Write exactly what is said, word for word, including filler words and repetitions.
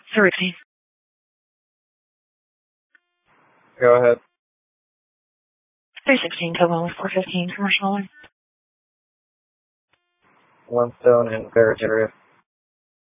three fifteen. Go ahead. three sixteen, Tobo with four fifteen, commercial line. One stone in Barrett area.